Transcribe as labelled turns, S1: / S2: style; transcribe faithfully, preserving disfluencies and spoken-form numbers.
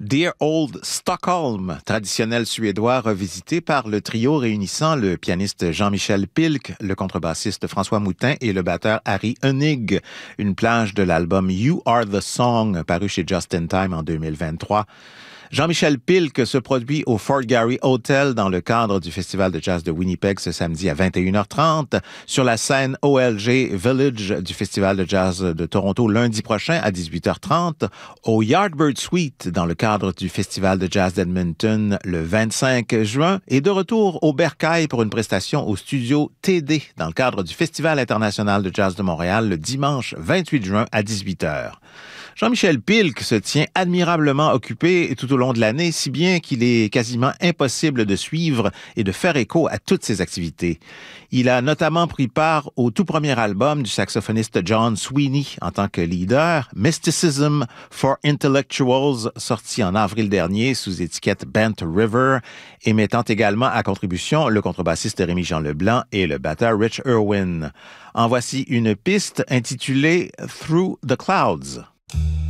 S1: Dear Old Stockholm, traditionnel suédois revisité par le trio réunissant le pianiste Jean-Michel Pilk, le contrebassiste François Moutin et le batteur Harry Hoenig. Une plage de l'album You Are the Song, paru chez Just in Time en deux mille vingt-trois. Jean-Michel Pilk se produit au Fort Garry Hotel dans le cadre du Festival de jazz de Winnipeg ce samedi à vingt et une heures trente, sur la scène O L G Village du Festival de jazz de Toronto lundi prochain à dix-huit heures trente, au Yardbird Suite dans le cadre du Festival de jazz d'Edmonton le vingt-cinq juin et de retour au Bercail pour une prestation au studio T D dans le cadre du Festival international de jazz de Montréal le dimanche vingt-huit juin à dix-huit heures. Jean-Michel Pilk se tient admirablement occupé tout au long de l'année, si bien qu'il est quasiment impossible de suivre et de faire écho à toutes ses activités. Il a notamment pris part au tout premier album du saxophoniste John Sweeney en tant que leader, Mysticism for Intellectuals, sorti en avril dernier sous étiquette Bent River, et mettant également à contribution le contrebassiste Rémi-Jean Leblanc et le batteur Rich Irwin. En voici une piste intitulée Through the Clouds.